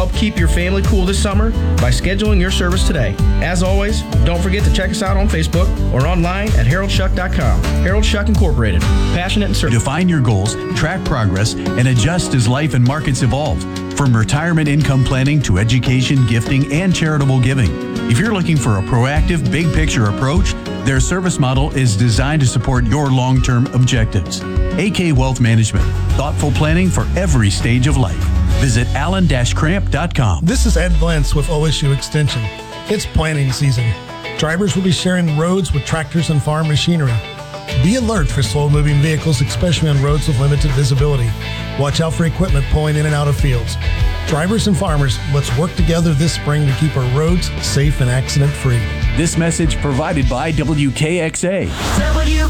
Help keep your family cool this summer by scheduling your service today. As always, don't forget to check us out on Facebook or online at HaroldShuck.com. Harold Shuck Incorporated. Passionate and certain. Define your goals, track progress, and adjust as life and markets evolve. From retirement income planning to education, gifting, and charitable giving. If you're looking for a proactive, big picture approach, their service model is designed to support your long-term objectives. AK Wealth Management. Thoughtful planning for every stage of life. Visit allen-cramp.com. This is Ed Blentz with OSU Extension. It's planting season. Drivers will be sharing roads with tractors and farm machinery. Be alert for slow-moving vehicles, especially on roads with limited visibility. Watch out for equipment pulling in and out of fields. Drivers and farmers, let's work together this spring to keep our roads safe and accident-free. This message provided by WKXA.